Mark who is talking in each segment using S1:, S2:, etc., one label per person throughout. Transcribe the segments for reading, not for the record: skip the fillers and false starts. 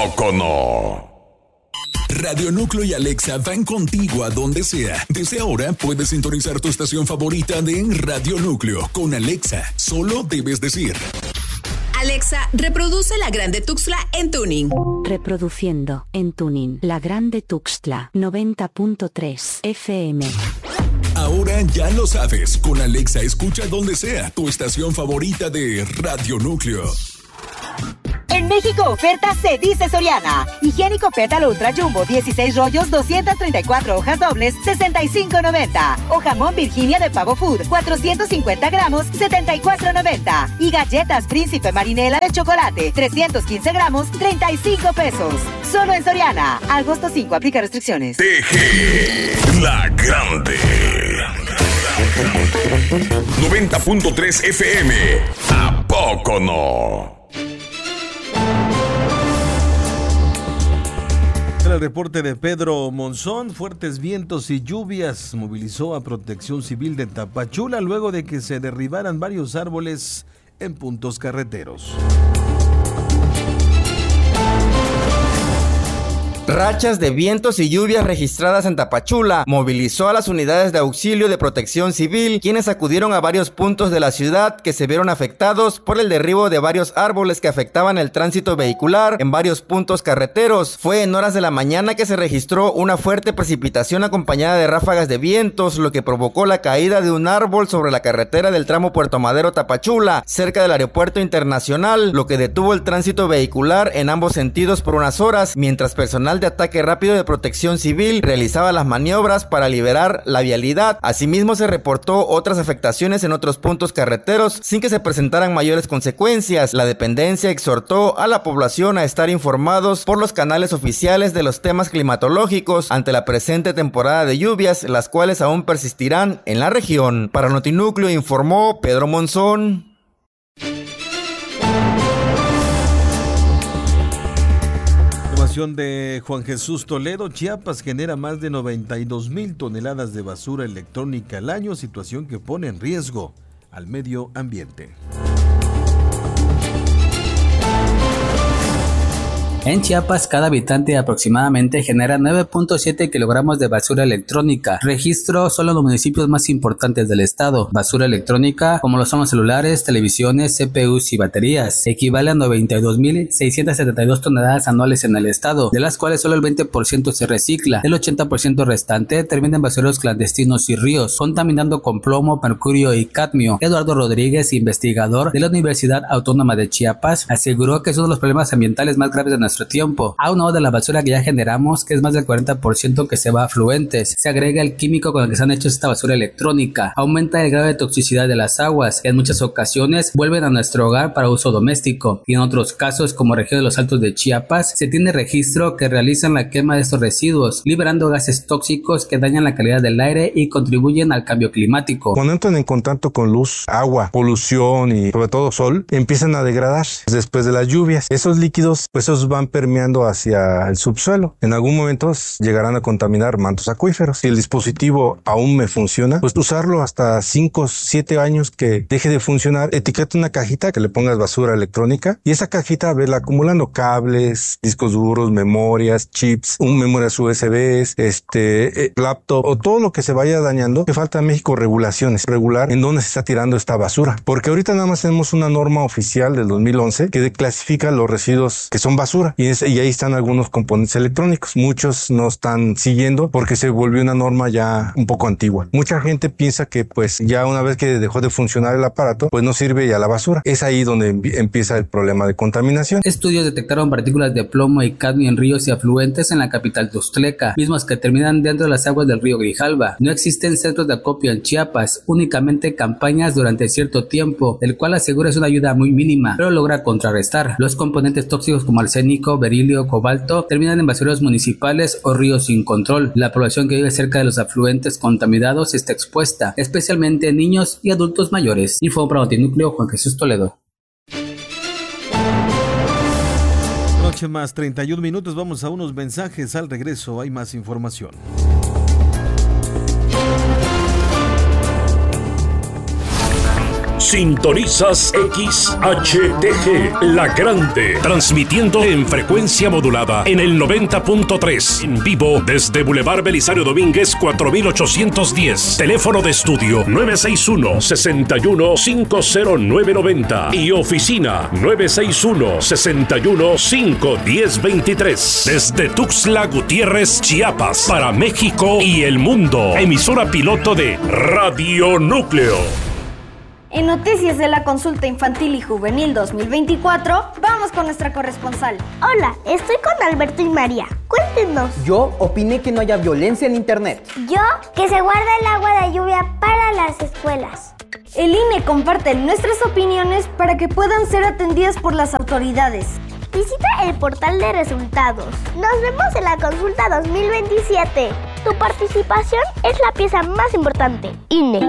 S1: poco no?
S2: Radio Núcleo y Alexa van contigo a donde sea. Desde ahora puedes sintonizar tu estación favorita de Radio Núcleo. Con Alexa, solo debes decir:
S3: Alexa, reproduce La Grande Tuxtla en tuning.
S4: Reproduciendo en tuning La Grande Tuxtla 90.3 FM.
S2: Ahora ya lo sabes. Con Alexa escucha donde sea tu estación favorita de Radio Núcleo.
S5: En México oferta se dice Soriana. Higiénico Pétal Ultra Jumbo 16 rollos 234 hojas dobles 65.90. O jamón Virginia de Pavo Food 450 gramos 74.90. Y galletas Príncipe Marinela de chocolate 315 gramos 35 pesos. Solo en Soriana. Agosto 5 aplica restricciones.
S1: TG La Grande 90.3 FM. ¿A poco no?
S6: El reporte de Pedro Monzón: fuertes vientos y lluvias movilizó a Protección Civil de Tapachula luego de que se derribaran varios árboles en puntos carreteros.
S7: Rachas de vientos y lluvias registradas en Tapachula movilizó a las unidades de auxilio de Protección Civil, quienes acudieron a varios puntos de la ciudad que se vieron afectados por el derribo de varios árboles que afectaban el tránsito vehicular en varios puntos carreteros. Fue en horas de la mañana que se registró una fuerte precipitación acompañada de ráfagas de vientos, lo que provocó la caída de un árbol sobre la carretera del tramo Puerto Madero Tapachula, cerca del aeropuerto internacional, lo que detuvo el tránsito vehicular en ambos sentidos por unas horas, mientras personal de ataque rápido de Protección Civil realizaba las maniobras para liberar la vialidad. Asimismo, se reportó otras afectaciones en otros puntos carreteros sin que se presentaran mayores consecuencias. La dependencia exhortó a la población a estar informados por los canales oficiales de los temas climatológicos ante la presente temporada de lluvias, las cuales aún persistirán en la región. Para Notinúcleo informó Pedro Monzón.
S6: De Juan Jesús Toledo: Chiapas genera más de 92,000 toneladas de basura electrónica al año, situación que pone en riesgo al medio ambiente.
S8: En Chiapas, cada habitante aproximadamente genera 9.7 kilogramos de basura electrónica. Registro solo en los municipios más importantes del estado. Basura electrónica, como lo son los celulares, televisiones, CPUs y baterías, equivale a 92,672 toneladas anuales en el estado, de las cuales solo el 20% se recicla. El 80% restante termina en basureros clandestinos y ríos, contaminando con plomo, mercurio y cadmio. Eduardo Rodríguez, investigador de la Universidad Autónoma de Chiapas, aseguró que es uno de los problemas ambientales más graves de nuestro tiempo. Aunado de la basura que ya generamos, que es más del 40% que se va a afluentes, se agrega el químico con el que se han hecho esta basura electrónica. Aumenta el grado de toxicidad de las aguas, que en muchas ocasiones vuelven a nuestro hogar para uso doméstico, y en otros casos, como región de los Altos de Chiapas, se tiene registro que realizan la quema de estos residuos, liberando gases tóxicos que dañan la calidad del aire y contribuyen al cambio climático.
S9: Cuando entran en contacto con luz, agua, polución y sobre todo sol, empiezan a degradarse después de las lluvias. Esos líquidos, pues esos van permeando hacia el subsuelo. En algún momento llegarán a contaminar mantos acuíferos. Si el dispositivo aún me funciona, pues usarlo hasta 5, 7 años que deje de funcionar. Etiqueta una cajita que le pongas basura electrónica y esa cajita verla acumulando cables, discos duros, memorias, chips, memorias USBs, laptop o todo lo que se vaya dañando. Que falta en México regulaciones, regular en dónde se está tirando esta basura. Porque ahorita nada más tenemos una norma oficial del 2011 que clasifica los residuos que son basura. Y ahí están algunos componentes electrónicos. Muchos no están siguiendo porque se volvió una norma ya un poco antigua. Mucha gente piensa que pues ya una vez que dejó de funcionar el aparato, pues no sirve ya la basura. Es ahí donde empieza el problema de contaminación.
S8: Estudios detectaron partículas de plomo y cadmio en ríos y afluentes en la capital tuxtleca, mismos que terminan dentro de las aguas del río Grijalva. No existen centros de acopio en Chiapas, únicamente campañas durante cierto tiempo, el cual asegura es una ayuda muy mínima, pero logra contrarrestar. Los componentes tóxicos como arsénico, berilio, cobalto, terminan en basureros municipales o ríos sin control. La población que vive cerca de los afluentes contaminados está expuesta, especialmente niños y adultos mayores. Info para Notinúcleo, Juan Jesús Toledo.
S6: Noche más 31 minutos, vamos a unos mensajes. Al regreso hay más información.
S10: Sintonizas XHTG, La Grande, transmitiendo en frecuencia modulada en el 90.3, en vivo desde Boulevard Belisario Domínguez 4810. Teléfono de estudio 961-61-50990 y oficina 961-61-51023. Desde Tuxtla Gutiérrez, Chiapas, para México y el mundo. Emisora piloto de Radio Núcleo.
S11: En Noticias de la Consulta Infantil y Juvenil 2024, vamos con nuestra corresponsal.
S12: Hola, estoy con Alberto y María. Cuéntenos.
S13: Yo opiné que no haya violencia en internet.
S12: Yo, que se guarda el agua de lluvia para las escuelas.
S11: El INE comparte nuestras opiniones para que puedan ser atendidas por las autoridades.
S12: Visita el portal de resultados. Nos vemos en la consulta 2027. Tu participación es la pieza más importante. INE.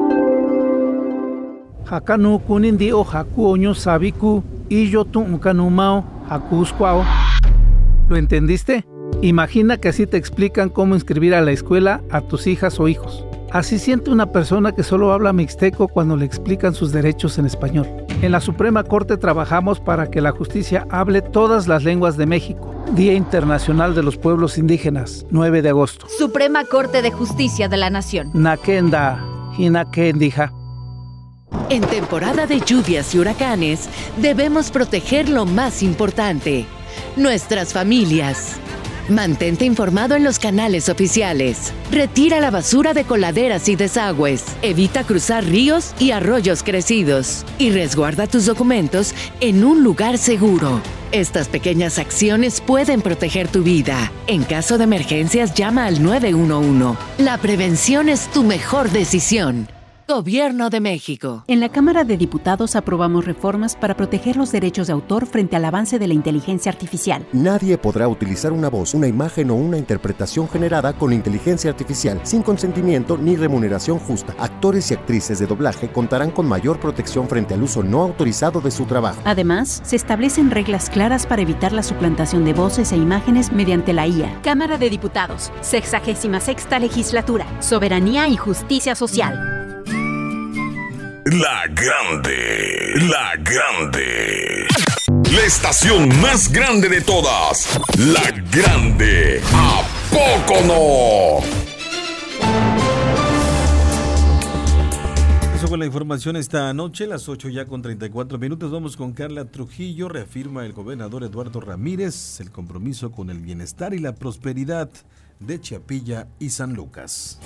S14: Hakanu kunindi o haku oño sabiku y yo tu ukanumao hakuskwao. ¿Lo entendiste? Imagina que así te explican cómo inscribir a la escuela a tus hijas o hijos. Así siente una persona que solo habla mixteco cuando le explican sus derechos en español. En la Suprema Corte trabajamos para que la justicia hable todas las lenguas de México. Día Internacional de los Pueblos Indígenas, 9 de agosto.
S15: Suprema Corte de Justicia de la Nación.
S14: Nakenda, hinakendija.
S16: En temporada de lluvias y huracanes, debemos proteger lo más importante, nuestras familias. Mantente informado en los canales oficiales. Retira la basura de coladeras y desagües. Evita cruzar ríos y arroyos crecidos. Y resguarda tus documentos en un lugar seguro. Estas pequeñas acciones pueden proteger tu vida. En caso de emergencias, llama al 911. La prevención es tu mejor decisión. Gobierno de México.
S17: En la Cámara de Diputados aprobamos reformas para proteger los derechos de autor frente al avance de la inteligencia artificial.
S18: Nadie podrá utilizar una voz, una imagen o una interpretación generada con inteligencia artificial sin consentimiento ni remuneración justa. Actores y actrices de doblaje contarán con mayor protección frente al uso no autorizado de su trabajo.
S17: Además, se establecen reglas claras para evitar la suplantación de voces e imágenes mediante la IA.
S19: Cámara de Diputados, 66ª Legislatura, Soberanía y Justicia Social.
S1: La Grande, La Grande. La estación más grande de todas. La Grande. ¿A poco no?
S6: Eso con la información esta noche, las 8 ya con 34 minutos. Vamos con Carla Trujillo. Reafirma el gobernador Eduardo Ramírez el compromiso con el bienestar y la prosperidad de Chiapilla y San Lucas.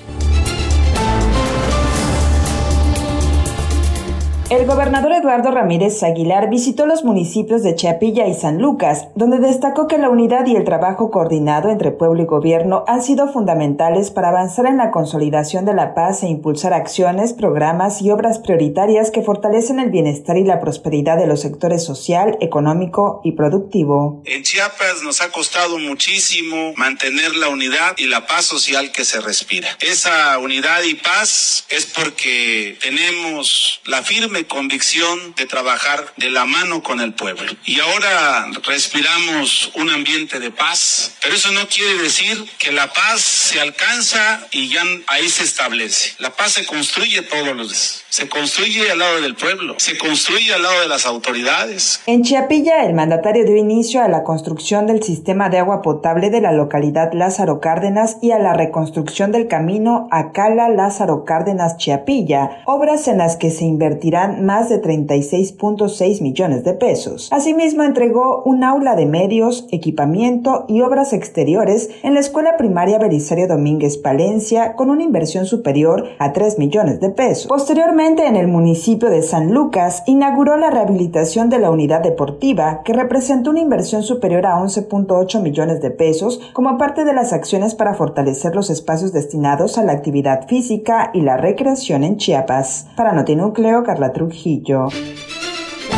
S20: El gobernador Eduardo Ramírez Aguilar visitó los municipios de Chiapilla y San Lucas, donde destacó que la unidad y el trabajo coordinado entre pueblo y gobierno han sido fundamentales para avanzar en la consolidación de la paz e impulsar acciones, programas y obras prioritarias que fortalecen el bienestar y la prosperidad de los sectores social, económico y productivo.
S21: En Chiapas nos ha costado muchísimo mantener la unidad y la paz social que se respira. Esa unidad y paz es porque tenemos la firme convicción de trabajar de la mano con el pueblo. Y ahora respiramos un ambiente de paz, pero eso no quiere decir que la paz se alcanza y ya ahí se establece. La paz se construye todos los días. Se construye al lado del pueblo, se construye al lado de las autoridades.
S20: En Chiapilla, el mandatario dio inicio a la construcción del sistema de agua potable de la localidad Lázaro Cárdenas y a la reconstrucción del camino Acala-Lázaro Cárdenas-Chiapilla, obras en las que se invertirán más de 36.6 millones de pesos. Asimismo, entregó un aula de medios, equipamiento y obras exteriores en la escuela primaria Belisario Domínguez Palencia con una inversión superior a 3 millones de pesos. Posteriormente, en el municipio de San Lucas, inauguró la rehabilitación de la unidad deportiva, que representó una inversión superior a 11.8 millones de pesos como parte de las acciones para fortalecer los espacios destinados a la actividad física y la recreación en Chiapas. Para Notinúcleo, Carla Trujillo.